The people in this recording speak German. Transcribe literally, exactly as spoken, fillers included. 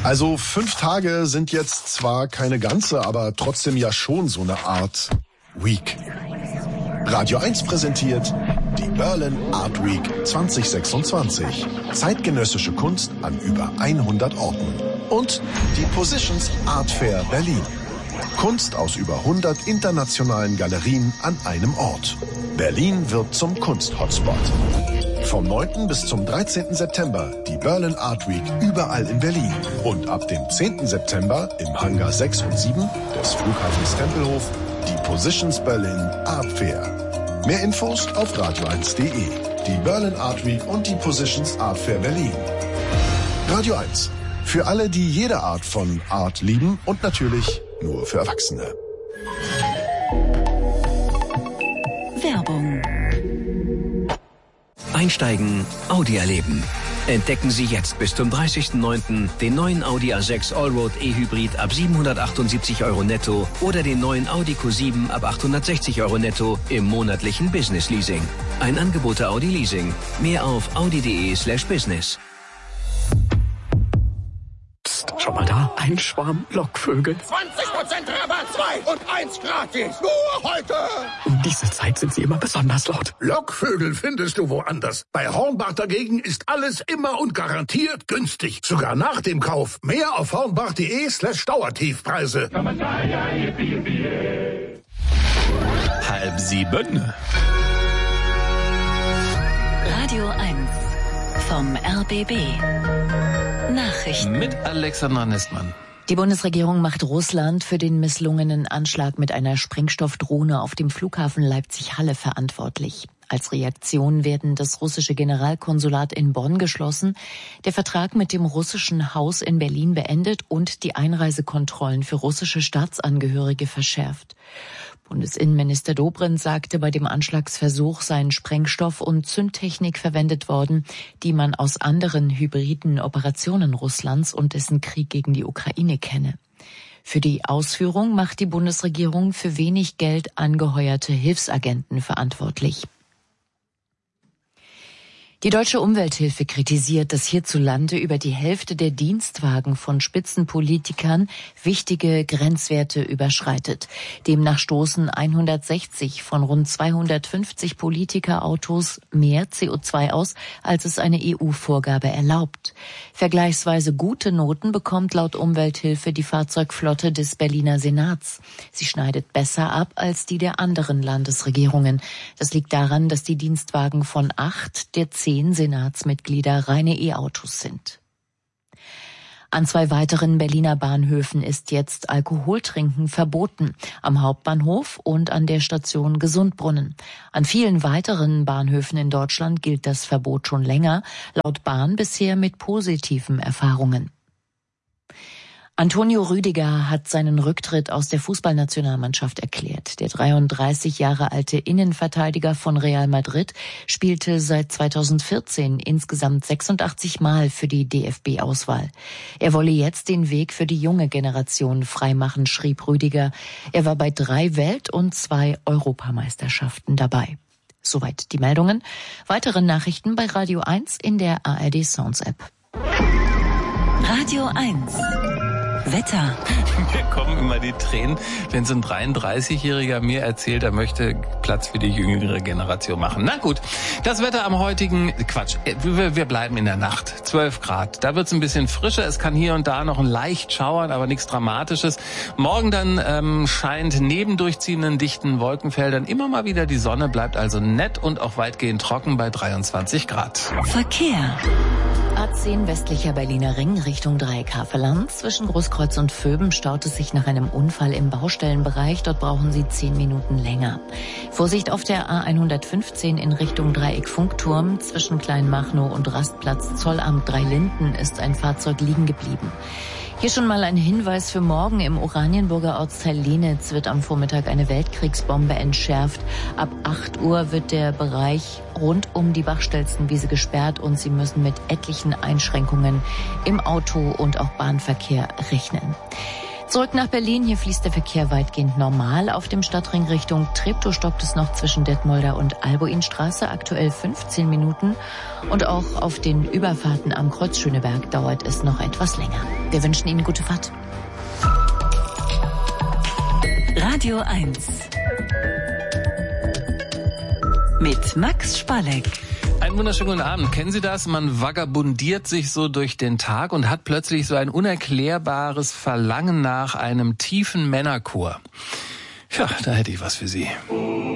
Also fünf Tage sind jetzt zwar keine ganze, aber trotzdem ja schon so eine Art Week. Radio eins präsentiert die Berlin Art Week zwanzig sechsundzwanzig. Zeitgenössische Kunst an über hundert Orten. Und die Positions Art Fair Berlin. Kunst aus über hundert internationalen Galerien an einem Ort. Berlin wird zum Kunst-Hotspot. Vom neunten bis zum dreizehnten September die Berlin Art Week überall in Berlin. Und ab dem zehnten September im Hangar sechs und sieben des Flughafens Tempelhof die Positions Berlin Art Fair. Mehr Infos auf radio eins punkt de. Die Berlin Art Week und die Positions Art Fair Berlin. Radio eins. Für alle, die jede Art von Art lieben und natürlich nur für Erwachsene. Werbung. Einsteigen, Audi erleben. Entdecken Sie jetzt bis zum dreißigsten neunten den neuen Audi A sechs Allroad E-Hybrid ab siebenhundertachtundsiebzig Euro netto oder den neuen Audi Q sieben ab achthundertsechzig Euro netto im monatlichen Business Leasing. Ein Angebot der Audi Leasing. Mehr auf audi.de slash business. Psst, schau mal da, ein Schwarm Lockvögel. zwanzig Prozent Rabatt, zwei und eins gratis. Nur heute. Um diese Zeit sind sie immer besonders laut. Lockvögel findest du woanders. Bei Hornbach dagegen ist alles immer und garantiert günstig. Sogar nach dem Kauf. Mehr auf hornbach.de slash Dauertiefpreise. Halb sieben. Radio eins vom R B B. Nachrichten. Mit Alexandra Nestmann. Die Bundesregierung macht Russland für den misslungenen Anschlag mit einer Sprengstoffdrohne auf dem Flughafen Leipzig-Halle verantwortlich. Als Reaktion werden das russische Generalkonsulat in Bonn geschlossen, der Vertrag mit dem russischen Haus in Berlin beendet und die Einreisekontrollen für russische Staatsangehörige verschärft. Bundesinnenminister Dobrindt sagte, bei dem Anschlagsversuch seien Sprengstoff und Zündtechnik verwendet worden, die man aus anderen hybriden Operationen Russlands und dessen Krieg gegen die Ukraine kenne. Für die Ausführung macht die Bundesregierung für wenig Geld angeheuerte Hilfsagenten verantwortlich. Die Deutsche Umwelthilfe kritisiert, dass hierzulande über die Hälfte der Dienstwagen von Spitzenpolitikern wichtige Grenzwerte überschreitet. Demnach stoßen hundertsechzig von rund zweihundertfünfzig Politikerautos mehr C O zwei aus, als es eine E U-Vorgabe erlaubt. Vergleichsweise gute Noten bekommt laut Umwelthilfe die Fahrzeugflotte des Berliner Senats. Sie schneidet besser ab als die der anderen Landesregierungen. Das liegt daran, dass die Dienstwagen von acht der zehn Senatsmitglieder reine E-Autos sind. An zwei weiteren Berliner Bahnhöfen ist jetzt Alkoholtrinken verboten, am Hauptbahnhof und an der Station Gesundbrunnen. An vielen weiteren Bahnhöfen in Deutschland gilt das Verbot schon länger, laut Bahn bisher mit positiven Erfahrungen. Antonio Rüdiger hat seinen Rücktritt aus der Fußballnationalmannschaft erklärt. Der dreiunddreißig Jahre alte Innenverteidiger von Real Madrid spielte seit zweitausendvierzehn insgesamt sechsundachtzig Mal für die D F B-Auswahl. Er wolle jetzt den Weg für die junge Generation freimachen, schrieb Rüdiger. Er war bei drei Welt- und zwei Europameisterschaften dabei. Soweit die Meldungen. Weitere Nachrichten bei Radio eins in der A R D Sounds App. Radio eins. Wetter. Mir kommen immer die Tränen, wenn so ein dreiunddreißigjähriger mir erzählt, er möchte Platz für die jüngere Generation machen. Na gut, das Wetter am heutigen, Quatsch, wir, wir bleiben in der Nacht. zwölf Grad, da wird's ein bisschen frischer, es kann hier und da noch ein leicht schauern, aber nichts Dramatisches. Morgen dann ähm, scheint neben durchziehenden dichten Wolkenfeldern immer mal wieder die Sonne, bleibt also nett und auch weitgehend trocken bei dreiundzwanzig Grad. Verkehr. A zehn westlicher Berliner Ring Richtung Dreieck Havelland. Zwischen Großkreuz und Vöben staut es sich nach einem Unfall im Baustellenbereich. Dort brauchen Sie zehn Minuten länger. Vorsicht auf der A hundertfünfzehn in Richtung Dreieck Funkturm. Zwischen Kleinmachnow und Rastplatz Zollamt Drei Linden ist ein Fahrzeug liegen geblieben. Hier schon mal ein Hinweis für morgen. Im Oranienburger Ortsteil Lenitz wird am Vormittag eine Weltkriegsbombe entschärft. Ab acht Uhr wird der Bereich rund um die Bachstelzenwiese gesperrt und Sie müssen mit etlichen Einschränkungen im Auto- und auch Bahnverkehr rechnen. Zurück nach Berlin. Hier fließt der Verkehr weitgehend normal. Auf dem Stadtring Richtung Treptow stockt es noch zwischen Detmolder und Albuinstraße, aktuell fünfzehn Minuten. Und auch auf den Überfahrten am Kreuz Schöneberg dauert es noch etwas länger. Wir wünschen Ihnen gute Fahrt. Radio eins. Mit Max Spalleck. Einen wunderschönen guten Abend. Kennen Sie das? Man vagabundiert sich so durch den Tag und hat plötzlich so ein unerklärbares Verlangen nach einem tiefen Männerchor. Ja, da hätte ich was für Sie.